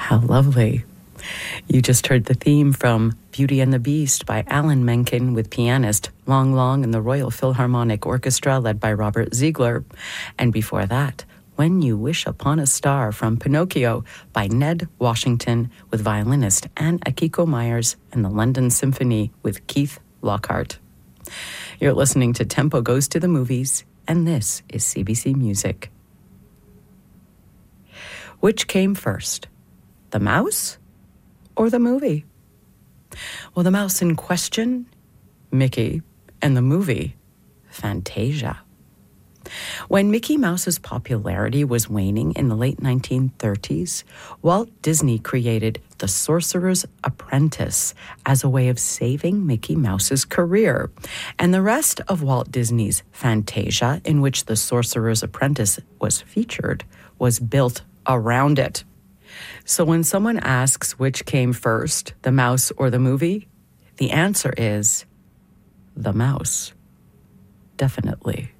How lovely. You just heard the theme from Beauty and the Beast by Alan Menken with pianist Long Long and the Royal Philharmonic Orchestra led by Robert Ziegler. And before that, When You Wish Upon a Star from Pinocchio by Ned Washington with violinist Anne Akiko Myers and the London Symphony with Keith Lockhart. You're listening to Tempo Goes to the Movies, and this is CBC Music. Which came first, the mouse or the movie? Well, the mouse in question, Mickey, and the movie, Fantasia. When Mickey Mouse's popularity was waning in the late 1930s, Walt Disney created The Sorcerer's Apprentice as a way of saving Mickey Mouse's career. And the rest of Walt Disney's Fantasia, in which The Sorcerer's Apprentice was featured, was built around it. So when someone asks which came first, the mouse or the movie, the answer is the mouse. Definitely.